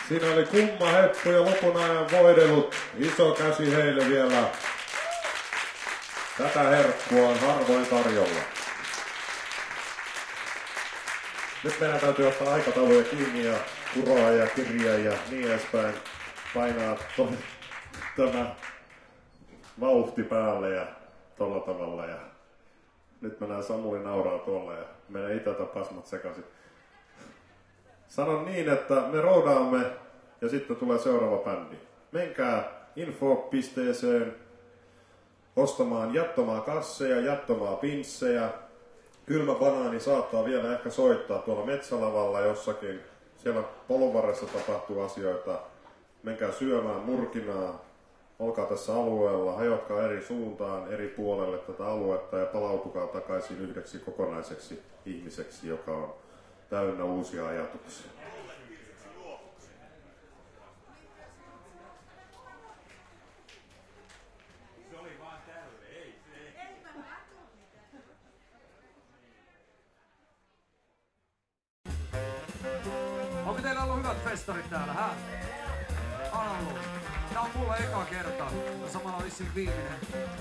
Siinä oli kumma heppu ja lopun ajan voidellut. Iso käsi heille vielä. Tätä herkkua on harvoin tarjolla. Nyt meidän täytyy ottaa aikatauluja kiinni ja kuroa ja kirjaa ja niin edespäin. Painaa tämä vauhti päälle ja tolla tavalla. Ja nyt mä näen Samuli nauraa tuolla ja menee itältä pasmat sekaisin. Sanon niin, että me roudaamme ja sitten tulee seuraava bändi. Menkää info-pisteeseen ostamaan jättömaa kasseja, jättömaa pinssejä. Kylmä banaani saattaa vielä ehkä soittaa tuolla metsälavalla jossakin. Siellä polunvarressa tapahtuu asioita. Menkää syömään murkinaa. Olkaa tässä alueella, hajotkaa eri suuntaan, eri puolelle tätä aluetta ja palautukaa takaisin yhdeksi kokonaiseksi ihmiseksi, joka on täynnä uusia ajatuksia. Onko teillä ollut hyvät festarit täällä, hä? On ollut. Tää on mulle eka kerta. Samalla vissiin viimeinen.